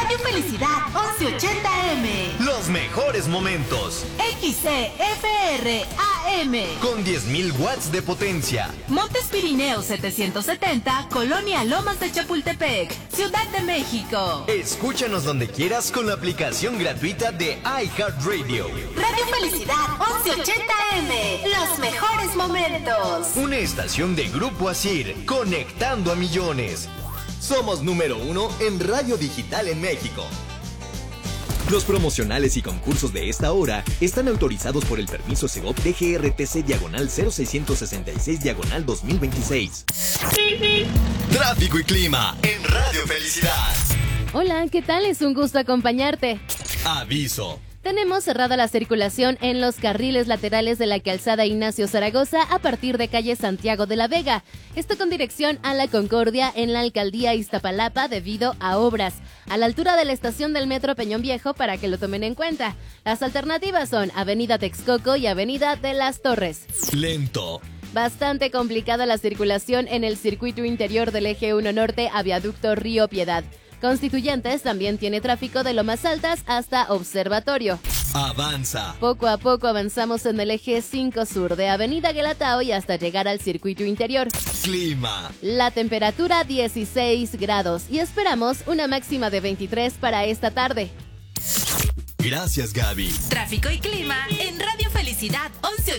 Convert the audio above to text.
Radio Felicidad 1180M. Los mejores momentos. XCFR AM. Con 10.000 watts de potencia. Montes Pirineos 770, Colonia Lomas de Chapultepec, Ciudad de México. Escúchanos donde quieras con la aplicación gratuita de iHeartRadio. Radio Felicidad 1180M. Los mejores momentos. Una estación de Grupo Asir, conectando a millones. Somos número 1 en radio digital en México. Los promocionales y concursos de esta hora están autorizados por el permiso Segov DGRTC/0666/2026. Tráfico y clima en Radio Felicidad. Hola, ¿qué tal? Es un gusto acompañarte. Aviso. Tenemos cerrada la circulación en los carriles laterales de la calzada Ignacio Zaragoza a partir de calle Santiago de la Vega. Esto con dirección a la Concordia en la alcaldía Iztapalapa debido a obras. A la altura de la estación del metro Peñón Viejo para que lo tomen en cuenta. Las alternativas son Avenida Texcoco y Avenida de las Torres. Lento. Bastante complicada la circulación en el circuito interior del eje 1 Norte a Viaducto Río Piedad. Constituyentes también tiene tráfico de Lomas Altas hasta Observatorio. Avanza. Poco a poco avanzamos en el eje 5 Sur de Avenida Guelatao y hasta llegar al circuito interior. Clima. La temperatura 16 grados y esperamos una máxima de 23 para esta tarde. Gracias, Gaby. Tráfico y clima en Radio Felicidad 1180.